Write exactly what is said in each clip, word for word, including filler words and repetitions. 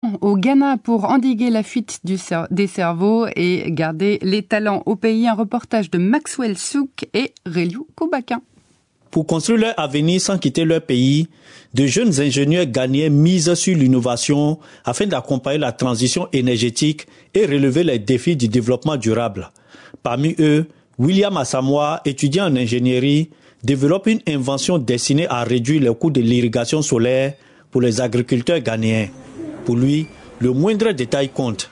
au Ghana pour endiguer la fuite du cer- des cerveaux et garder les talents au pays. Un reportage de Maxwell Souk et Reliou Koubakin. Pour construire leur avenir sans quitter leur pays, de jeunes ingénieurs ghanéens misent sur l'innovation afin d'accompagner la transition énergétique et relever les défis du développement durable. Parmi eux, William Asamoah, étudiant en ingénierie, développe une invention destinée à réduire le coût de l'irrigation solaire pour les agriculteurs ghanéens. Pour lui, le moindre détail compte.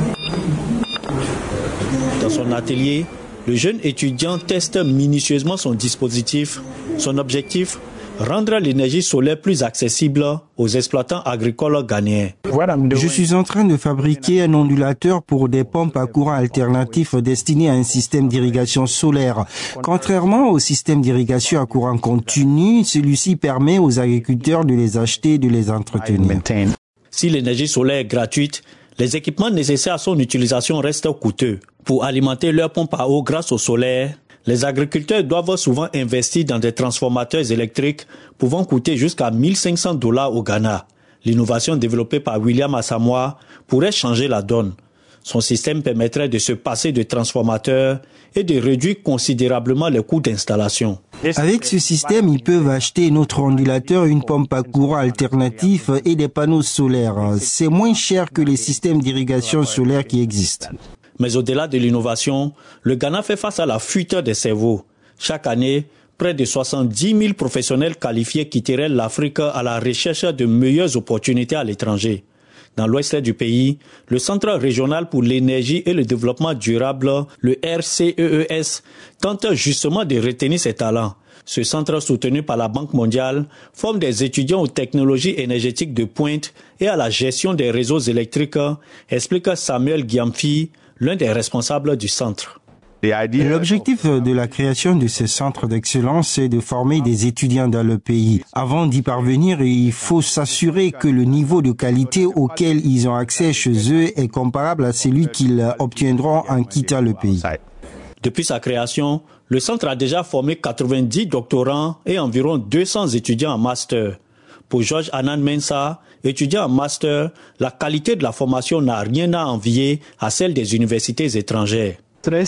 Dans son atelier, le jeune étudiant teste minutieusement son dispositif. Son objectif, rendre l'énergie solaire plus accessible aux exploitants agricoles ghanéens. Je suis en train de fabriquer un ondulateur pour des pompes à courant alternatif destinées à un système d'irrigation solaire. Contrairement au système d'irrigation à courant continu, celui-ci permet aux agriculteurs de les acheter et de les entretenir. Si l'énergie solaire est gratuite, les équipements nécessaires à son utilisation restent coûteux. Pour alimenter leurs pompes à eau grâce au solaire, les agriculteurs doivent souvent investir dans des transformateurs électriques pouvant coûter jusqu'à mille cinq cents dollars au Ghana. L'innovation développée par William Asamoah pourrait changer la donne. Son système permettrait de se passer de transformateurs et de réduire considérablement les coûts d'installation. Avec ce système, ils peuvent acheter notre ondulateur, une pompe à courant alternatif et des panneaux solaires. C'est moins cher que les systèmes d'irrigation solaire qui existent. Mais au-delà de l'innovation, le Ghana fait face à la fuite des cerveaux. Chaque année, près de soixante-dix mille professionnels qualifiés quitteraient l'Afrique à la recherche de meilleures opportunités à l'étranger. Dans l'ouest du pays, le Centre régional pour l'énergie et le développement durable, le R C E E S, tente justement de retenir ces talents. Ce centre, soutenu par la Banque mondiale, forme des étudiants aux technologies énergétiques de pointe et à la gestion des réseaux électriques, explique Samuel Guiamfi, l'un des responsables du centre. L'objectif de la création de ce centre d'excellence est de former des étudiants dans le pays. Avant d'y parvenir, il faut s'assurer que le niveau de qualité auquel ils ont accès chez eux est comparable à celui qu'ils obtiendront en quittant le pays. Depuis sa création, le centre a déjà formé quatre-vingt-dix doctorants et environ deux cents étudiants en master. Pour George Anand Mensah, étudiant en master, la qualité de la formation n'a rien à envier à celle des universités étrangères.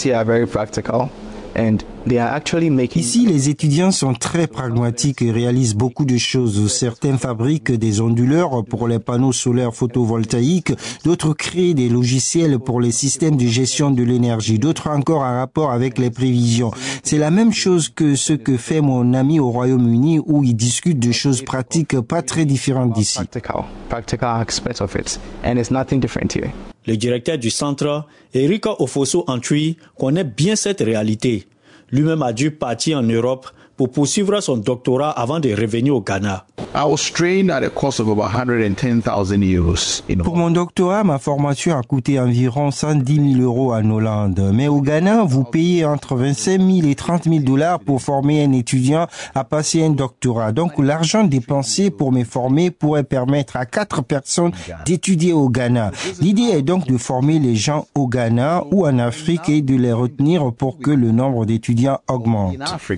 Ici, les étudiants sont très pragmatiques et réalisent beaucoup de choses. Certains fabriquent des onduleurs pour les panneaux solaires photovoltaïques, d'autres créent des logiciels pour les systèmes de gestion de l'énergie, d'autres encore en rapport avec les prévisions. C'est la même chose que ce que fait mon ami au Royaume-Uni où il discute de choses pratiques pas très différentes d'ici. Le directeur du centre, Eric Ofosu-Antwi, connaît bien cette réalité. Lui-même a dû partir en Europe pour poursuivre son doctorat avant de revenir au Ghana. Pour mon doctorat, ma formation a coûté environ cent dix mille euros en Hollande. Mais au Ghana, vous payez entre vingt-cinq mille et trente mille dollars pour former un étudiant à passer un doctorat. Donc l'argent dépensé pour me former pourrait permettre à quatre personnes d'étudier au Ghana. L'idée est donc de former les gens au Ghana ou en Afrique et de les retenir pour que le nombre d'étudiants augmente.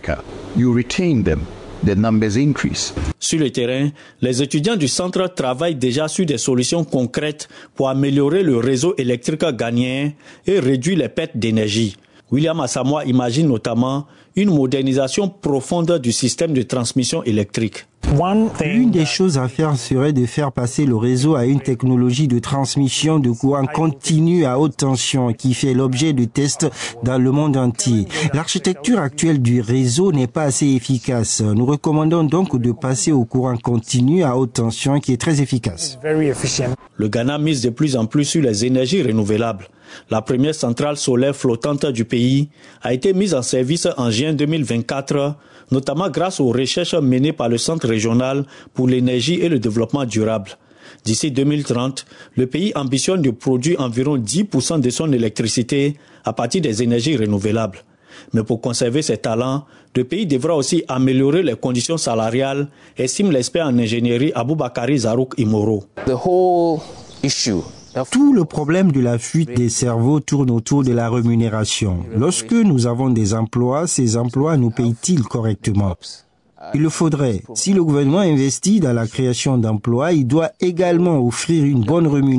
The numbers increase. Sur le terrain, les étudiants du centre travaillent déjà sur des solutions concrètes pour améliorer le réseau électrique ghanéen et réduire les pertes d'énergie. William Asamoah imagine notamment une modernisation profonde du système de transmission électrique. L'une des choses à faire serait de faire passer le réseau à une technologie de transmission de courant continu à haute tension qui fait l'objet de tests dans le monde entier. L'architecture actuelle du réseau n'est pas assez efficace. Nous recommandons donc de passer au courant continu à haute tension qui est très efficace. Le Ghana mise de plus en plus sur les énergies renouvelables. La première centrale solaire flottante du pays a été mise en service en juin deux mille vingt-quatre, notamment grâce aux recherches menées par le Centre régional pour l'énergie et le développement durable. D'ici deux mille trente, le pays ambitionne de produire environ dix pour cent de son électricité à partir des énergies renouvelables. Mais pour conserver ses talents, le pays devra aussi améliorer les conditions salariales, estime l'expert en ingénierie Aboubakari Zarouk Imoro. The whole issue Tout le problème de la fuite des cerveaux tourne autour de la rémunération. Lorsque nous avons des emplois, ces emplois nous payent-ils correctement? Il le faudrait. Si le gouvernement investit dans la création d'emplois, il doit également offrir une bonne rémunération